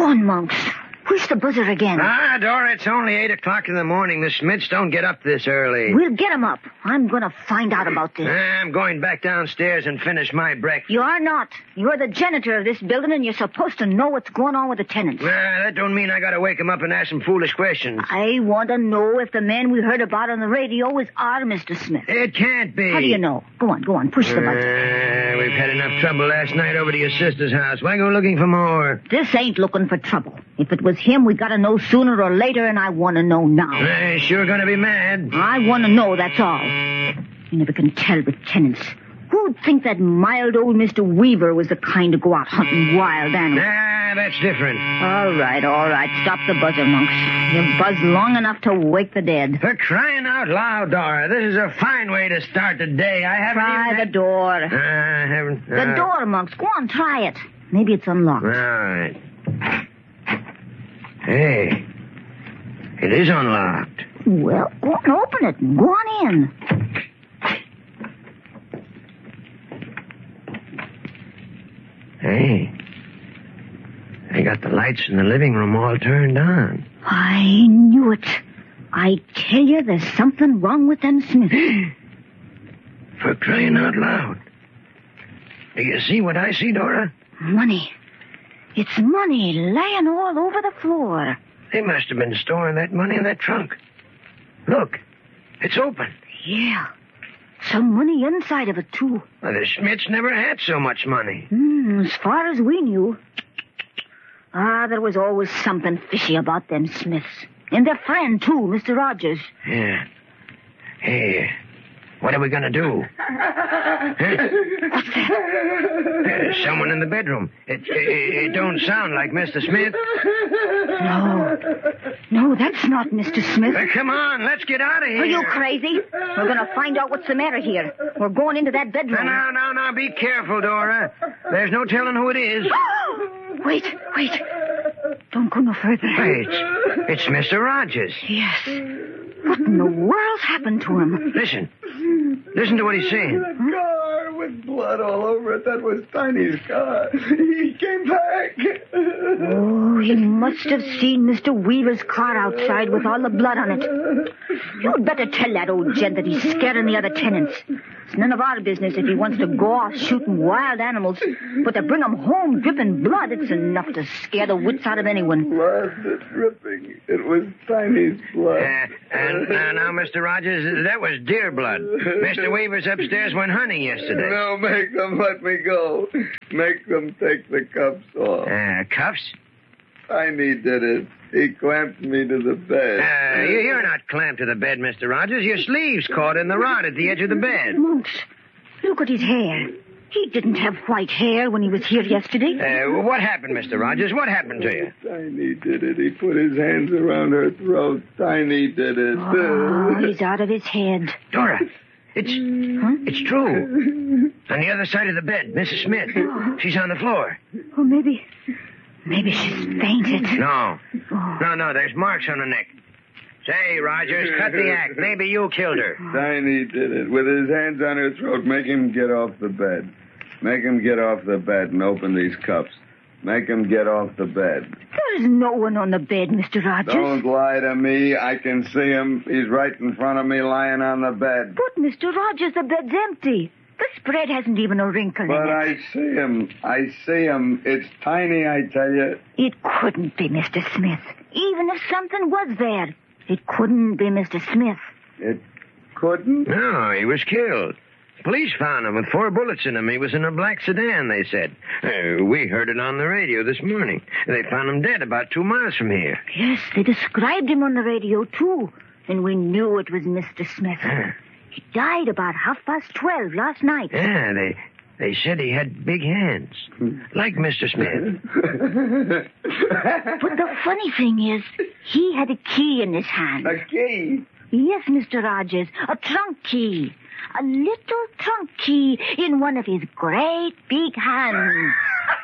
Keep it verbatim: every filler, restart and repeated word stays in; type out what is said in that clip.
on, Monks. Push the buzzer again. Ah, Dora, it's only eight o'clock in the morning. The Smiths don't get up this early. We'll get 'em up. I'm going to find out about this. I'm going back downstairs and finish my breakfast. You are not. You're the janitor of this building, and you're supposed to know what's going on with the tenants. Well, that don't mean I gotta wake 'em up and ask them foolish questions. I want to know if the man we heard about on the radio is our Mister Smith. It can't be. How do you know? Go on, go on. Push the buzzer. Uh, we've had enough trouble last night over to your sister's house. Why go looking for more? This ain't looking for trouble. If it was him, we gotta know sooner or later, and I want to know now. Uh, sure gonna be mad. I want to know, that's all. You never can tell with tenants. Who'd think that mild old Mister Weaver was the kind to go out hunting wild animals? Ah, that's different. All right, all right. Stop the buzzer, Monks. You've buzzed long enough to wake the dead. For crying out loud, Dora. This is a fine way to start the day. I haven't Try even... the door. Uh, I haven't... Uh... The door, Monks. Go on, try it. Maybe it's unlocked. All right. Hey, it is unlocked. Well, go on, open it. Go on in. Hey, they got the lights in the living room all turned on. I knew it. I tell you, there's something wrong with them Smiths. For crying out loud. Do you see what I see, Dora? Money. It's money laying all over the floor. They must have been storing that money in that trunk. Look, it's open. Yeah. Some money inside of it, too. Well, the Smiths never had so much money. Mm, as far as we knew. Ah, there was always something fishy about them Smiths. And their friend, too, Mister Rogers. Yeah. Hey, what are we going to do? Huh? What's that? There's someone in the bedroom. It, it, it don't sound like Mister Smith. No. No, that's not Mister Smith. Uh, come on, let's get out of here. Are you crazy? We're going to find out what's the matter here. We're going into that bedroom. Now, now, now, be careful, Dora. There's no telling who it is. Wait, wait. Don't go no further. Hey, it's, it's Mister Rogers. Yes. What in the world's happened to him? Listen. Listen to what he's saying. That car with blood all over it, that was Tiny's car. He came back. Oh, he must have seen Mister Weaver's car outside with all the blood on it. You'd better tell that old gent that he's scaring the other tenants. It's none of our business if he wants to go off shooting wild animals. But to bring 'em home dripping blood, it's enough to scare the wits out of anyone. Blood dripping. It was Tiny's blood. Uh, and uh, now, Mister Rogers, that was deer blood. Mister Weaver's upstairs went hunting yesterday. No, make them let me go. Make them take the cuffs off. Uh, cuffs? Tiny did it. He clamped me to the bed. Uh, you're not clamped to the bed, Mister Rogers. Your sleeve's caught in the rod at the edge of the bed. Monks, look at his hair. He didn't have white hair when he was here yesterday. Uh, what happened, Mister Rogers? What happened to you? Tiny did it. He put his hands around her throat. Tiny did it. Oh, he's out of his head. Dora, it's Huh? it's true. On the other side of the bed, Missus Smith. She's on the floor. Oh, maybe... Maybe she's fainted. No. Oh. No, no, there's marks on her neck. Say, Rogers, cut the act. Maybe you killed her. Tiny did it. With his hands on her throat, make him get off the bed. Make him get off the bed and open these cuffs. Make him get off the bed. There's no one on the bed, Mister Rogers. Don't lie to me. I can see him. He's right in front of me lying on the bed. But, Mister Rogers, the bed's empty. The spread hasn't even a wrinkle But in it. I see him. I see him. It's Tiny, I tell you. It couldn't be Mister Smith. Even if something was there, it couldn't be Mister Smith. It couldn't? No, he was killed. Police found him with four bullets in him. He was in a black sedan, they said. Uh, we heard it on the radio this morning. They found him dead about two miles from here. Yes, they described him on the radio, too. And we knew it was Mister Smith. Huh. He died about half past twelve last night. Yeah, they they said he had big hands, like Mister Smith. But the funny thing is, he had a key in his hand. A key? Yes, Mister Rogers, a trunk key. A little trunk key in one of his great big hands.